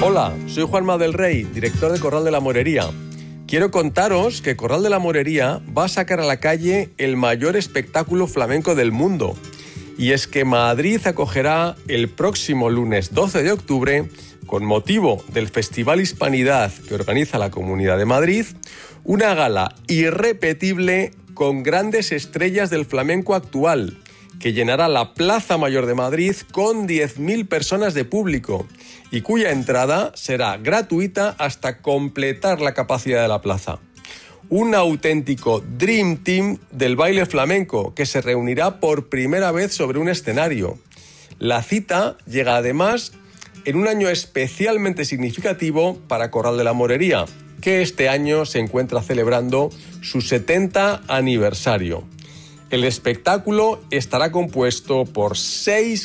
Hola, soy Juanma del Rey, director de Corral de la Morería. Quiero contaros que Corral de la Morería va a sacar a la calle el mayor espectáculo flamenco del mundo. Y es que Madrid acogerá el próximo lunes 12 de octubre, con motivo del Festival Hispanidad que organiza la Comunidad de Madrid, una gala irrepetible con grandes estrellas del flamenco actual, que llenará la Plaza Mayor de Madrid con 10.000 personas de público y cuya entrada será gratuita hasta completar la capacidad de la plaza. Un auténtico Dream Team del baile flamenco que se reunirá por primera vez sobre un escenario. La cita llega además en un año especialmente significativo para Corral de la Morería, que este año se encuentra celebrando su 70 aniversario. El espectáculo estará compuesto por 6